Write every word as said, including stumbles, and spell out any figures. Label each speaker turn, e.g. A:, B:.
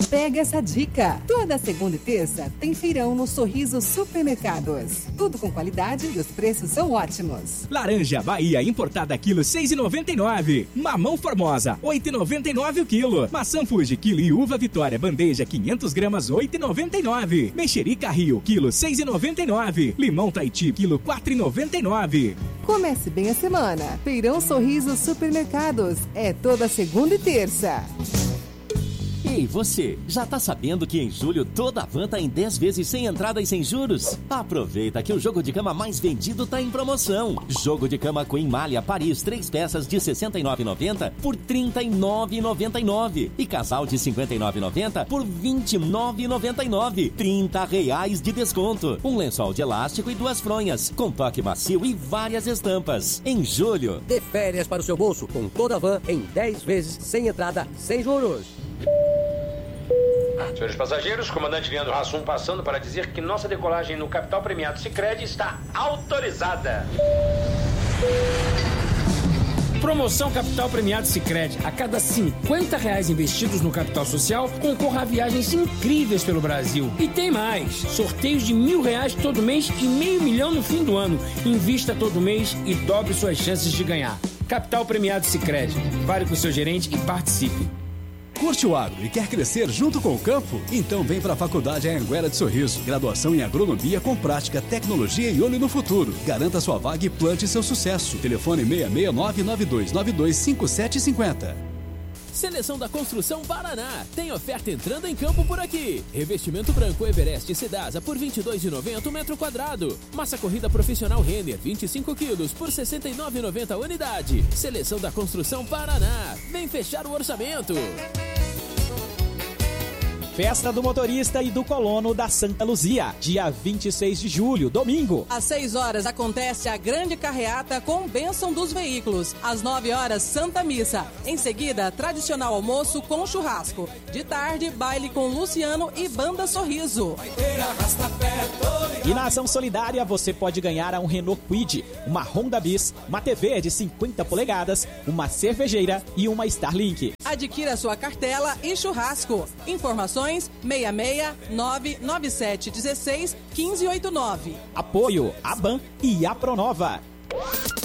A: Pega essa dica. Toda segunda e terça tem feirão no Sorriso Supermercados. Tudo com qualidade e os preços são ótimos.
B: Laranja Bahia importada quilo seis reais e noventa e nove centavos. Mamão Formosa oito reais e noventa e nove centavos o quilo. Maçã Fuji quilo e uva Vitória bandeja quinhentas gramas oito reais e noventa e nove centavos. Mexerica Rio quilo seis reais e noventa e nove centavos. Limão Tahiti quilo quatro reais e noventa e nove centavos.
A: Comece bem a semana. Feirão Sorriso Supermercados. É toda segunda e terça.
C: Ei, você, já tá sabendo que em julho toda a van tá em dez vezes sem entrada e sem juros? Aproveita que o jogo de cama mais vendido tá em promoção. Jogo de cama Queen Malha Paris, três peças de sessenta e nove reais e noventa centavos por trinta e nove reais e noventa e nove centavos. E casal de cinquenta e nove reais e noventa centavos por vinte e nove reais e noventa e nove centavos. trinta reais de desconto. Um lençol de elástico e duas fronhas, com toque macio e várias estampas. Em julho.
D: Dê férias para o seu bolso com toda a van em dez vezes sem entrada, sem juros.
E: Senhores passageiros, comandante Leandro Hassum passando para dizer que nossa decolagem no Capital Premiado Sicredi está autorizada.
F: Promoção Capital Premiado Sicredi. A cada cinquenta reais investidos no capital social, concorra a viagens incríveis pelo Brasil. E tem mais. Sorteios de mil reais todo mês e meio milhão no fim do ano. Invista todo mês e dobre suas chances de ganhar. Capital Premiado Sicredi. Fale com o seu gerente e participe.
G: Curte o agro e quer crescer junto com o campo? Então vem para a Faculdade Anhanguera de Sorriso. Graduação em agronomia com prática, tecnologia e olho no futuro. Garanta sua vaga e plante seu sucesso. Telefone seis seis nove nove dois nove dois cinco sete cinco zero.
H: Seleção da Construção Paraná. Tem oferta entrando em campo por aqui. Revestimento branco Everest Sedasa por vinte e dois reais e noventa centavos o metro quadrado. Massa corrida profissional Renner vinte e cinco quilos por sessenta e nove reais e noventa centavos unidade. Seleção da Construção Paraná. Vem fechar o orçamento.
I: Festa do Motorista e do Colono da Santa Luzia, dia vinte e seis de julho, domingo.
J: Às seis horas acontece a grande carreata com bênção dos veículos. Às nove horas, Santa Missa. Em seguida, tradicional almoço com churrasco. De tarde, baile com Luciano e Banda Sorriso.
I: E na ação solidária, você pode ganhar um Renault Kwid, uma Honda Bis, uma T V de cinquenta polegadas, uma cervejeira e uma Starlink.
J: Adquira sua cartela e churrasco. Informações seis seis nove nove sete um seis um cinco oito nove.
I: Apoio A B A N e a Pronova.